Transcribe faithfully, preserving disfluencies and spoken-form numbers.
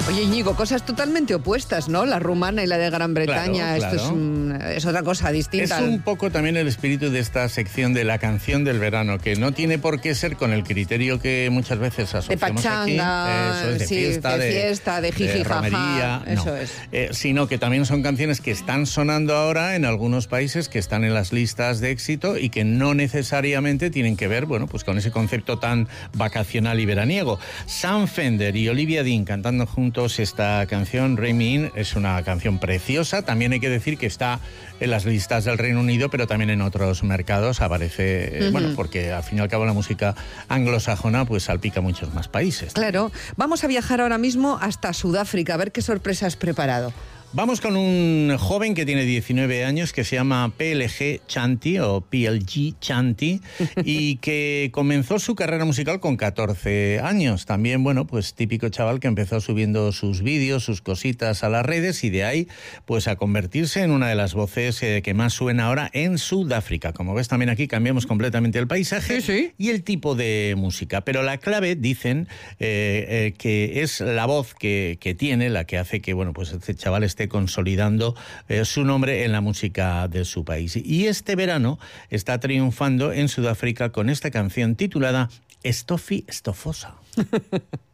Oye, Íñigo, cosas totalmente opuestas, ¿no? La rumana y la de Gran Bretaña, Claro, esto claro. es, un, es otra cosa distinta. Es un poco también el espíritu de esta sección de la canción del verano, que no tiene por qué ser con el criterio que muchas veces De asociamos pachanga, aquí. Eso es, de sí, fiesta, de fiesta, de jiji, jaja, romería, no. eso es. Eh, sino que también son canciones que están sonando ahora en algunos países, que están en las listas de éxito y que no necesariamente tienen que ver, bueno, pues con ese concepto tan vacacional y veraniego. Sam Fender y Olivia Dean cantando juntos esta canción, Rain Me In, es una canción preciosa. También hay que decir que está en las listas del Reino Unido, pero también en otros mercados aparece, uh-huh. eh, bueno, porque al fin y al cabo la música anglosajona pues salpica muchos más países. Claro. Vamos a viajar ahora mismo hasta Sudáfrica, a ver qué sorpresa has preparado. Vamos con un joven que tiene diecinueve años, que se llama P L G Chanty o P L G Chanty y que comenzó su carrera musical con catorce años. También, bueno, pues típico chaval que empezó subiendo sus vídeos, sus cositas a las redes y de ahí pues a convertirse en una de las voces eh, que más suena ahora en Sudáfrica. Como ves también aquí cambiamos completamente el paisaje sí, sí. y el tipo de música. Pero la clave, dicen, eh, eh, que es la voz que, que tiene, la que hace que, bueno, pues este chaval esté consolidando eh, su nombre en la música de su país. Y este verano está triunfando en Sudáfrica con esta canción titulada Estofi Estofosa.